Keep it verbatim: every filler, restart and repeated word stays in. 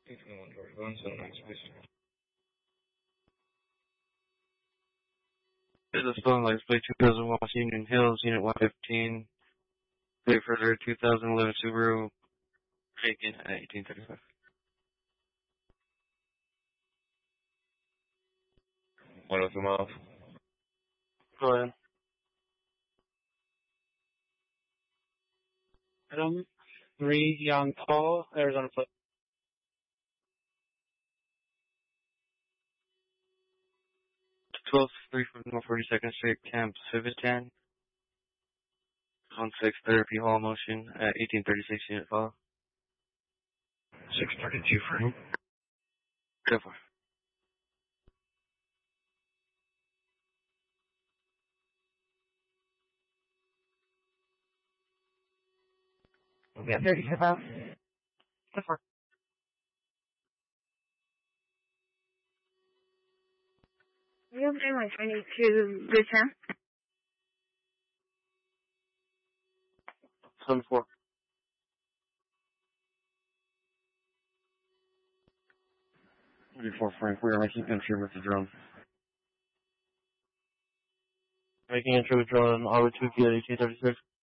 eight twenty-one George one seven nine, please. This is phone lights, plate two thousand one Union Hills, Unit one fifteen. Plate further two thousand eleven Subaru, taken at eighteen thirty-five. One of them off. Go ahead. Adam, three Young Paul, Arizona Flip. twelve three from North forty-second Street, Camp Civitan. one six Therapy Hall Motion at eighteen thirty-six Unit five. six thirty-two for him. Go for it. We got thirty-five out. Go for it. Real family twenty-two Bridgetown. seven four. Before Frank, we are making entry with the drone. Making entry with drone on R two K at eighteen thirty-six.